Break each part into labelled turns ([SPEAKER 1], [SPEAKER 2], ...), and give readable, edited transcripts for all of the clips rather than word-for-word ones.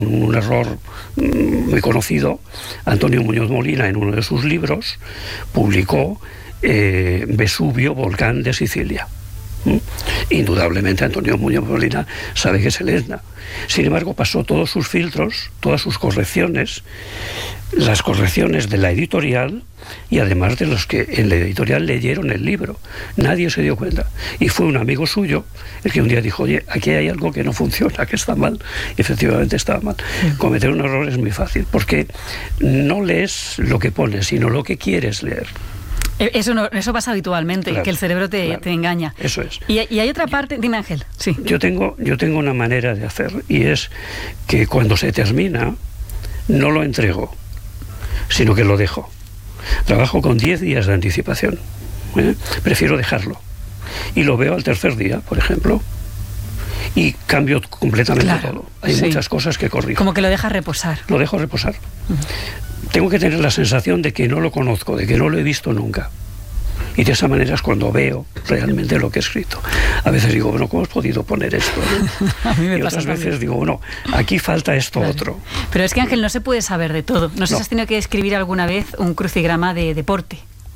[SPEAKER 1] un error muy conocido. Antonio Muñoz Molina, en uno de sus libros, publicó Vesubio, volcán de Sicilia. Indudablemente Antonio Muñoz Molina sabe que es el Etna. Sin embargo, pasó todos sus filtros, todas sus correcciones, las correcciones de la editorial y además de los que en la editorial leyeron el libro. Nadie se dio cuenta. Y fue un amigo suyo el que un día dijo: oye, aquí hay algo que no funciona, que está mal. Y efectivamente estaba mal. Cometer un error es muy fácil, porque no lees lo que pones, sino lo que quieres leer.
[SPEAKER 2] Eso pasa habitualmente, claro, que el cerebro te engaña.
[SPEAKER 1] Eso es.
[SPEAKER 2] Y hay otra parte, dime Ángel. Sí.
[SPEAKER 1] Yo tengo una manera de hacer, y es que cuando se termina, no lo entrego, sino que lo dejo. Trabajo con 10 días de anticipación. Prefiero dejarlo. Y lo veo al tercer día, por ejemplo, y cambio completamente todo. Hay muchas cosas que corrijo.
[SPEAKER 2] Como que lo dejas reposar.
[SPEAKER 1] Lo dejo reposar. Tengo que tener la sensación de que no lo conozco, de que no lo he visto nunca. Y de esa manera es cuando veo realmente lo que he escrito. A veces digo, bueno, ¿cómo has podido poner esto?
[SPEAKER 2] A mí me
[SPEAKER 1] y
[SPEAKER 2] pasa
[SPEAKER 1] otras veces
[SPEAKER 2] también.
[SPEAKER 1] digo, bueno, aquí falta esto otro.
[SPEAKER 2] Pero es que, Ángel, no se puede saber de todo. No sé si has tenido que escribir alguna vez un crucigrama de deporte.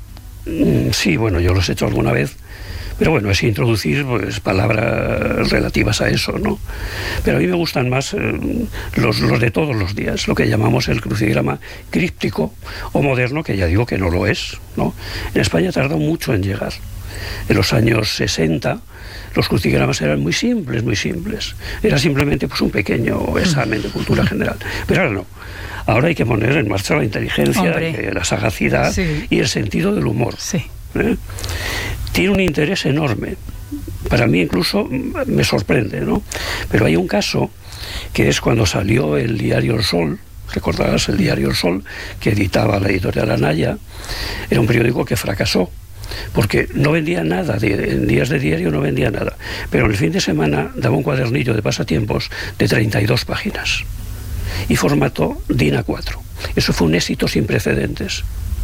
[SPEAKER 1] Sí, bueno, yo los he hecho alguna vez. Pero bueno, es introducir pues palabras relativas a eso, ¿no? Pero a mí me gustan más los de todos los días, lo que llamamos el crucigrama críptico o moderno, que ya digo que no lo es, ¿no? En España tardó mucho en llegar. En los años 60 los crucigramas eran muy simples, muy simples. Era simplemente pues un pequeño examen de cultura general. Pero ahora no. Ahora hay que poner en marcha la inteligencia, la sagacidad y el sentido del humor.
[SPEAKER 2] Sí.
[SPEAKER 1] Tiene un interés enorme. Para mí incluso me sorprende, ¿no? Pero hay un caso que es cuando salió el diario El Sol. Recordarás el diario El Sol, que editaba la editorial Anaya. Era un periódico que fracasó, porque no vendía nada, en días de diario no vendía nada. Pero en el fin de semana daba un cuadernillo de pasatiempos de 32 páginas. Y formato DIN A4. Eso fue un éxito sin precedentes.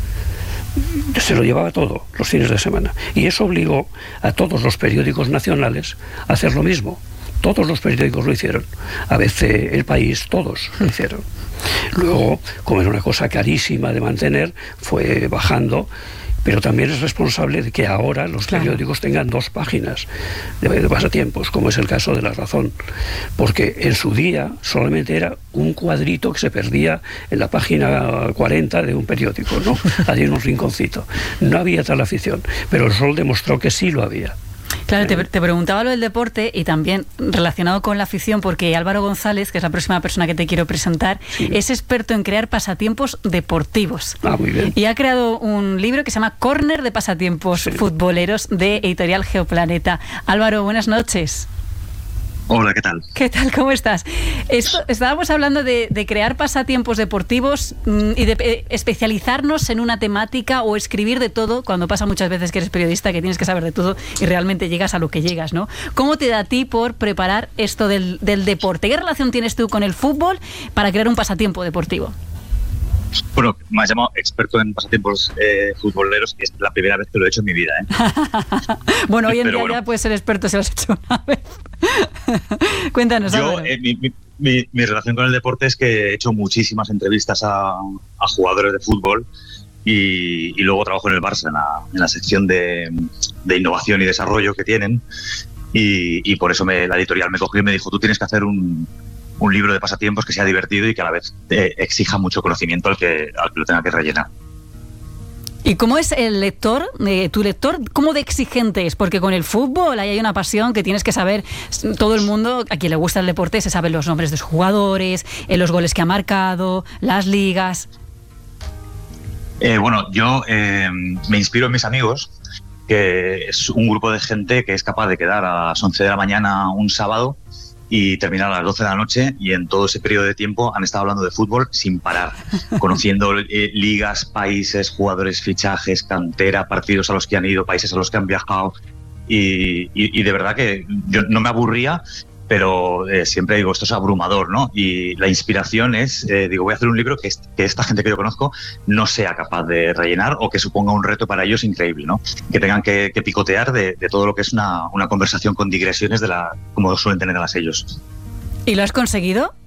[SPEAKER 1] Se lo llevaba todo los fines de semana, y eso obligó a todos los periódicos nacionales a hacer lo mismo. Todos los periódicos lo hicieron. ABC, El País, todos lo hicieron. Luego, como era una cosa carísima de mantener, fue bajando. Pero también es responsable de que ahora los periódicos tengan 2 páginas de pasatiempos, como es el caso de La Razón, porque en su día solamente era un cuadrito que se perdía en la página 40 de un periódico, ¿no? Allí en un rinconcito. No había tal afición, pero El Sol demostró que sí lo había.
[SPEAKER 2] Claro, te preguntaba lo del deporte y también relacionado con la afición, porque Álvaro González, que es la próxima persona que te quiero presentar, es experto en crear pasatiempos deportivos.
[SPEAKER 1] Muy bien.
[SPEAKER 2] Y ha creado un libro que se llama Córner de pasatiempos futboleros, de Editorial Geoplaneta. Álvaro, buenas noches.
[SPEAKER 3] Hola, ¿qué tal?
[SPEAKER 2] ¿Qué tal? ¿Cómo estás? Estábamos hablando de crear pasatiempos deportivos y de especializarnos en una temática o escribir de todo, cuando pasa muchas veces que eres periodista, que tienes que saber de todo y realmente llegas a lo que llegas, ¿no? ¿Cómo te da a ti por preparar esto del deporte? ¿Qué relación tienes tú con el fútbol para crear un pasatiempo deportivo?
[SPEAKER 3] Bueno, me has llamado experto en pasatiempos futboleros y es la primera vez que lo he hecho en mi vida, ¿eh?
[SPEAKER 2] Bueno, hoy en día ya puedes ser experto si lo has hecho una vez. Cuéntanos.
[SPEAKER 3] Yo, mi relación con el deporte es que he hecho muchísimas entrevistas a jugadores de fútbol y luego trabajo en el Barça, en la sección de innovación y desarrollo que tienen, y por eso la editorial me cogió y me dijo: tú tienes que hacer un libro de pasatiempos que sea divertido y que a la vez exija mucho conocimiento al que lo tenga que rellenar.
[SPEAKER 2] ¿Y cómo es el lector, tu lector, cómo de exigente es? Porque con el fútbol ahí hay una pasión que tienes que saber. Todo el mundo, a quien le gusta el deporte, se sabe los nombres de sus jugadores, los goles que ha marcado, las ligas.
[SPEAKER 3] Bueno, yo me inspiro en mis amigos, que es un grupo de gente que es capaz de quedar a las 11 de la mañana un sábado y terminar a las 12 de la noche, y en todo ese periodo de tiempo han estado hablando de fútbol sin parar, conociendo ligas, países, jugadores, fichajes, cantera, partidos a los que han ido, países a los que han viajado, y de verdad que yo no me aburría, pero siempre digo, esto es abrumador, ¿no? Y la inspiración es, digo, voy a hacer un libro que esta gente que yo conozco no sea capaz de rellenar, o que suponga un reto para ellos increíble, ¿no? Que tengan que picotear de todo lo que es una conversación con digresiones como suelen tener ellos.
[SPEAKER 2] ¿Y lo has conseguido?